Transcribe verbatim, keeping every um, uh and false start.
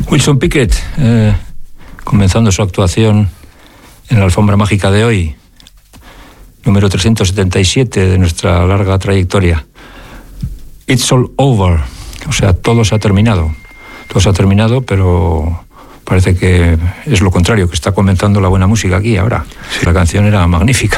Wilson Pickett, eh, comenzando su actuación en la alfombra mágica de hoy, número trescientos setenta y siete de nuestra larga trayectoria. It's all over, o sea, todo se ha terminado. Todo se ha terminado, pero parece que es lo contrario, que está comenzando la buena música aquí ahora. La canción era magnífica.